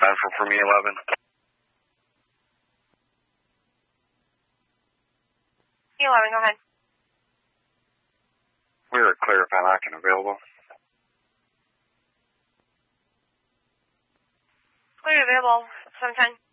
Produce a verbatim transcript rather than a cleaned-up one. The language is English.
nine four for me, eleven. eleven, go ahead. We're at Clear Panac and available. Clear available, seven ten.